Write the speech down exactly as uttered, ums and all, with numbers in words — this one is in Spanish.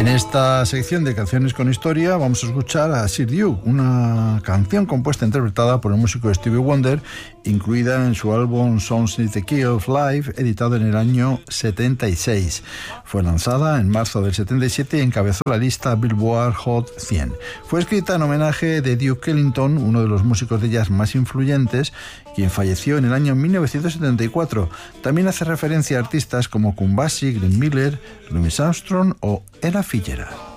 En esta sección de canciones con historia vamos a escuchar a Sir Duke, una canción compuesta e interpretada por el músico Stevie Wonder, incluida en su álbum Songs in the Key of Life, editado en el año setenta y seis. Fue lanzada en marzo del setenta y siete y encabezó la lista Billboard Hot cien. Fue escrita en homenaje de Duke Ellington, uno de los músicos de jazz más influyentes, quien falleció en el año mil novecientos setenta y cuatro. También hace referencia a artistas como Count Basie, Glenn Miller, Louis Armstrong o Ella Fitzgerald.